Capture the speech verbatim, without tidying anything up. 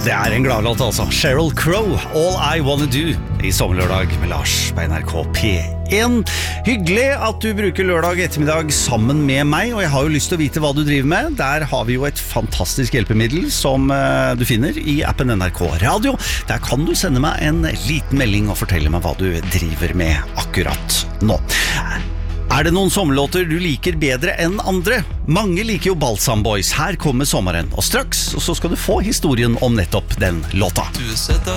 Det er en gladlåt altså. Sheryl Crow, All I Wanna Do, i sommerlørdag med Lars på N R K P en. Hyggelig at du bruker lørdag ettermiddag sammen med meg, og jeg har jo lyst til å vite hva du driver med. Der har vi jo et fantastisk hjelpemiddel som uh, du finner i appen N R K Radio. Der kan du sende meg en liten melding og fortelle meg hva du driver med akkurat nå. Er det noen sommerlåter du liker bedre enn andre? Mange liker jo Balsam Boys. Her kommer sommeren, og straks så skal du få historien om nettopp den låta.